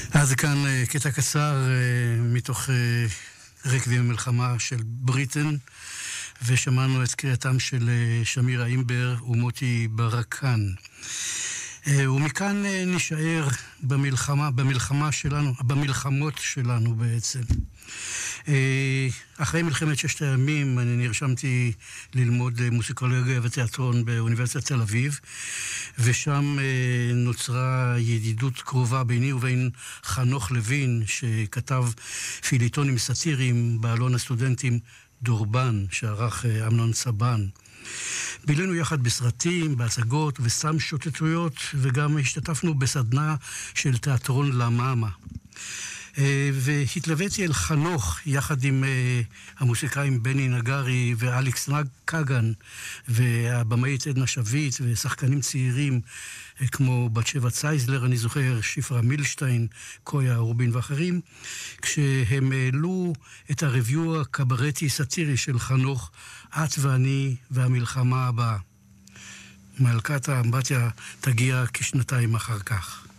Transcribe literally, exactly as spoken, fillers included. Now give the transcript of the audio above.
אז כאן קטע קצר מתוך רקבים המלחמה של בריטן, ושמענו את קריאתם של שמיר אימבר ומוטי ברקן. ומכאן נשאר במלחמה, במלחמה שלנו, במלחמות שלנו בעצם. אחרי מלחמת ששת הימים אני נרשמתי ללמוד מוסיקולוגיה ותיאטרון באוניברסיטת תל אביב, ושם נוצרה ידידות קרובה ביני ובין חנוך לוין, שכתב פיליטונים סאטיריים בעלון הסטודנטים דורבן, שערך אמנון סבן. בילינו יחד בסרטים, בהצגות וסתם שוטטויות, וגם השתתפנו בסדנה של תיאטרון למאמה. והתלוויתי אל חנוך יחד עם המוסיקאים בני נגרי ואלכס קגן והבמאית עדנה שביט ושחקנים צעירים כמו בת שבע צייזלר, אני זוכר, שפרה מילשטיין, קויה רובין ואחרים, כשהם העלו את הריוויו הקברטי סאטירי של חנוך, את ואני והמלחמה הבאה. מלכת האמבטיה תגיע כשנתיים אחר כך.